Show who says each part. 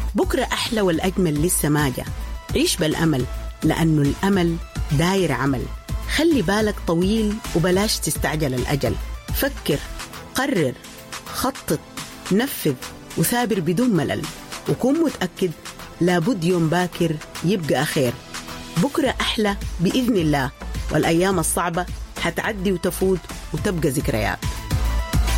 Speaker 1: بكرة أحلى والأجمل لسه ما جاء. عيش بالأمل لأنه الأمل داير عمل. خلي بالك طويل وبلاش تستعجل الأجل. فكر، قرر، خطط، نفذ وثابر بدون ملل، وكن متأكد لابد يوم باكر يبقى خير. بكرة أحلى بإذن الله، والأيام الصعبة هتعدي وتفوت وتبقى ذكريات.